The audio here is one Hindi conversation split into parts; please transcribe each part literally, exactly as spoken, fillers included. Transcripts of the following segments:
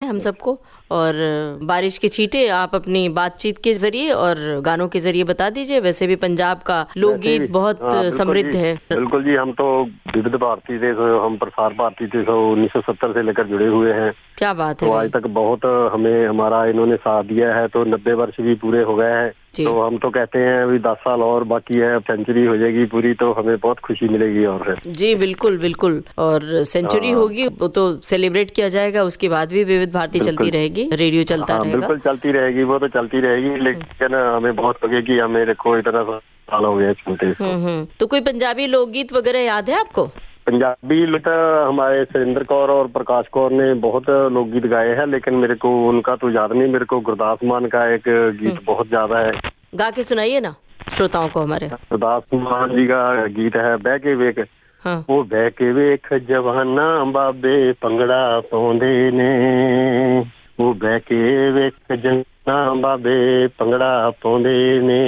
हम सबको। और बारिश के छींटे आप अपनी बातचीत के जरिए और गानों के जरिए बता दीजिए। वैसे भी पंजाब का लोकगीत बहुत समृद्ध है। बिल्कुल जी, हम तो विविध भारती थे, हम प्रसार भारती थे, तो उन्नीस सौ सत्तर से लेकर जुड़े हुए हैं। क्या बात है। तो आज तक बहुत हमें हमारा इन्होंने साथ दिया है, तो नब्बे वर्ष भी पूरे हो गए हैं। तो हम तो कहते हैं अभी दस साल और बाकी है, सेंचुरी हो जाएगी पूरी, तो हमें बहुत खुशी मिलेगी। और जी बिल्कुल बिल्कुल, और सेंचुरी होगी वो तो सेलिब्रेट किया जाएगा, उसके बाद भी विविध भारती चलती रहेगी, रेडियो चलता हाँ, रहेगा। बिल्कुल चलती रहेगी, वो तो चलती रहेगी, लेकिन हमें बहुत लगे कि हमें देखो इतना साल हो गया सुनते। तो कोई पंजाबी लोकगीत वगैरह याद है आपको? पंजाबी लता हमारे सुरेंद्र कौर और प्रकाश कौर ने बहुत लोकगीत गाए हैं, लेकिन मेरे को उनका तो याद नहीं। मेरे को गुरदास मान का एक गीत बहुत ज्यादा है, गा के सुनाइए ना श्रोताओं को हमारे। गुरदास मान जी का गीत है बह के वेख। हाँ। वो बह के वेख जवाना बाबे भंगड़ा पाउंदे ने, वो बह के वेख जवाना बाबे भंगड़ा पाउंदे ने।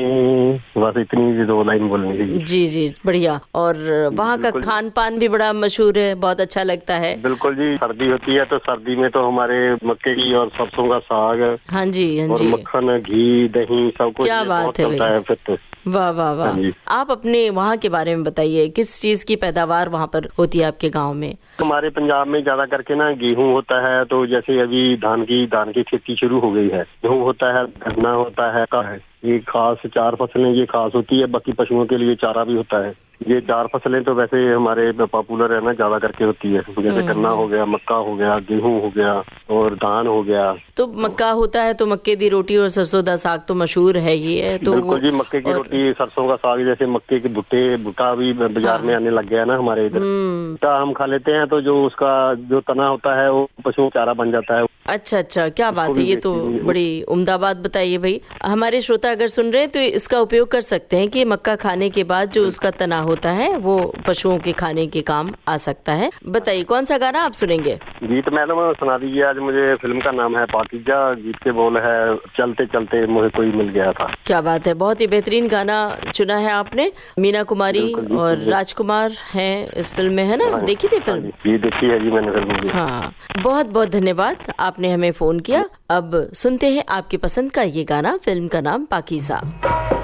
बस इतनी दो लाइन बोलनी थी। जी जी बढ़िया। और वहाँ का खान पान भी बड़ा मशहूर है, बहुत अच्छा लगता है। बिल्कुल जी, सर्दी होती है तो सर्दी में तो हमारे मक्के की और सरसों का साग, हाँ जी हाँ जी, और मक्खन घी दही सब कुछ क्या बात है, है फिर तो। वाह वाह वाह। आप अपने वहाँ के बारे में बताइए, किस चीज की पैदावार वहाँ पर होती है आपके गाँव में? हमारे पंजाब में ज्यादा करके ना गेहूं होता है, तो जैसे अभी धान की धान की खेती शुरू हो गई है। गेहूं होता है, गन्ना होता है, का है ये खास चार फसलें ये खास होती है। बाकी पशुओं के लिए चारा भी होता है। ये चार फसलें तो वैसे हमारे पॉपुलर है ना, ज्यादा करके होती है। जैसे गन्ना हो गया, मक्का हो गया, गेहूं हो गया और धान हो गया। तो मक्का होता है तो मक्के दी रोटी और सरसों दा साग तो मशहूर है ही है। तो बिल्कुल जी, मक्के की रोटी सरसों का साग, जैसे मक्के के भुट्टे भुट्टा भी बाजार में आने लग गया ना हमारे इधर। भुट्टा हम खा लेते हैं, तो जो उसका जो तना होता है वो पशुओं का चारा बन जाता है। अच्छा अच्छा, क्या बात है, ये तो बड़ी उम्दा बात बताइए भाई। हमारे श्रोता अगर सुन रहे हैं तो इसका उपयोग कर सकते हैं कि मक्का खाने के बाद जो उसका तना होता है वो पशुओं के खाने के काम आ सकता है। बताइए कौन सा गाना आप सुनेंगे? गीत मैडम सुना दीजिए आज मुझे। फिल्म का नाम है पाकीजा, गीत के बोल है चलते चलते मुझे कोई मिल गया था। क्या बात है, बहुत ही बेहतरीन गाना चुना है आपने। मीना कुमारी और राजकुमार हैं इस फिल्म में, है ना? देखी थी फिल्म? जी देखी है जी मैंने फिल्म। हाँ, बहुत बहुत धन्यवाद, आपने हमें फोन किया। अब सुनते हैं आपकी पसंद का ये गाना, फिल्म का नाम पाकीज़ा।